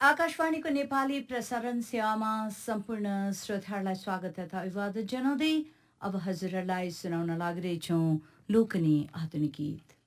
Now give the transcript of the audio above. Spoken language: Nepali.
आकाशवाणीको नेपाली प्रसारण सेवामा सम्पूर्ण श्रोताहरूलाई स्वागत तथा अभिवादन जनाउँदै अब हजुरहरूलाई सुनाउन लागिरहेछौँ लोकनी आधुनिक गीत।